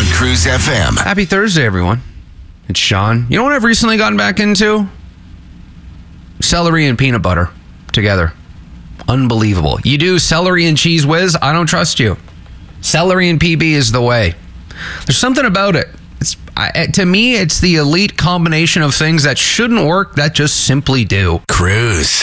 on Cruise FM. Happy Thursday, everyone. It's Sean. You know what I've recently gotten back into? Celery and peanut butter together. Unbelievable. You do celery and cheese whiz, I don't trust you. Celery and PB is the way. There's something about it. To me, it's the elite combination of things that shouldn't work that just simply do. Cruise.